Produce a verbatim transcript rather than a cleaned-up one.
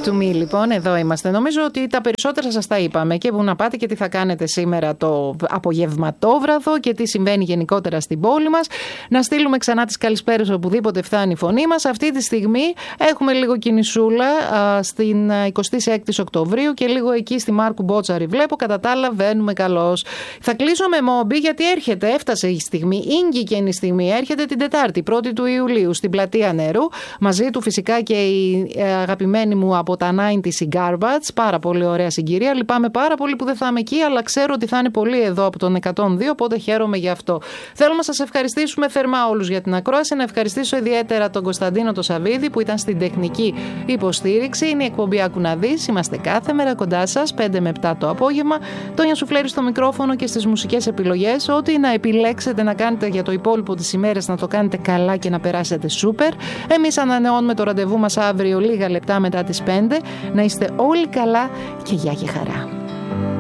to me, λοιπόν, εδώ είμαστε. Νομίζω ότι τα περισσότερα σας τα είπαμε και που να πάτε και τι θα κάνετε σήμερα το απογευματόβραδο και τι συμβαίνει γενικότερα στην πόλη μας. Να στείλουμε ξανά τις καλησπέρες οπουδήποτε φτάνει η φωνή μας. Αυτή τη στιγμή έχουμε λίγο κινησούλα α, στην εικοστή έκτη Οκτωβρίου και λίγο εκεί στη Μάρκου Μπότσαρη βλέπω. Κατά τα άλλα βαίνουμε καλώς. Θα κλείσω με Μόμπι γιατί έρχεται, έφτασε η στιγμή, ήγγηκε η στιγμή, έρχεται την Τετάρτη, πρώτη του Ιουλίου στην Πλατεία Νερού. Μαζί του φυσικά και η αγαπημένη μου από τα ενενήντα η Garbage. Πάρα πολύ ωραία συγκυρία. Λυπάμαι πάρα πολύ που δεν θα είμαι εκεί, αλλά ξέρω ότι θα είναι πολύ εδώ από τον εκατόν δύο, οπότε χαίρομαι γι' αυτό. Θέλω να σας ευχαριστήσουμε θερμά όλους για την ακρόαση. Να ευχαριστήσω ιδιαίτερα τον Κωνσταντίνο το Σαββίδη που ήταν στην τεχνική υποστήριξη. Είναι η εκπομπή Άκου να δεις. Είμαστε κάθε μέρα κοντά σας, πέντε με επτά το απόγευμα. Τόνια Σουφλέρη στο μικρόφωνο και στις μουσικές επιλογές. Ό,τι να επιλέξετε να κάνετε για το υπόλοιπο της ημέρας, να το κάνετε καλά και να περάσετε σούπερ. Εμείς ανανεώνουμε το ραντεβού μας αύριο λίγα λεπτά μετά τις πέντε. Να είστε όλοι καλά και γεια και χαρά.